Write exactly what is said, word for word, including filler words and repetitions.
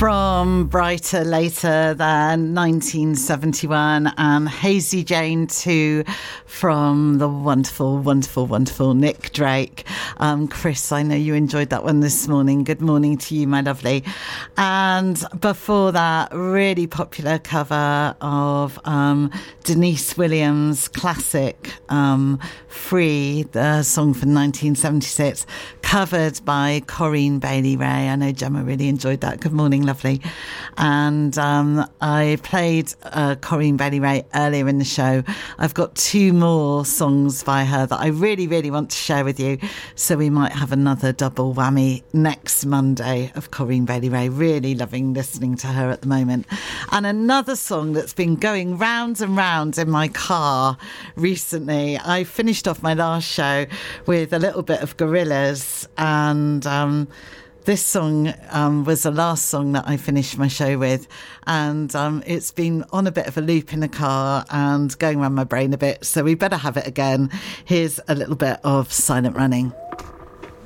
from Brighter Later than nineteen seventy-one, and Hazy Jane two from the wonderful, wonderful, wonderful Nick Drake. Um, Chris, I know you enjoyed that one this morning. Good morning to you, my lovely. And before that, really popular cover of um, Denise Williams' classic um, Free, the song from nineteen seventy-six, covered by Corinne Bailey Rae. I know Gemma really enjoyed that. Good morning, lovely. And um, I played uh, Corinne Bailey Rae earlier in the show. I've got two more songs by her that I really, really want to share with you. So we might have another double whammy next Monday of Corinne Bailey Rae. Really loving listening to her at the moment. And another song that's been going round and round in my car recently. I finished off my last show with a little bit of Gorillaz, and um, this song um, was the last song that I finished my show with, and um, it's been on a bit of a loop in the car and going around my brain a bit, so we better have it again. Here's a little bit of Silent Running.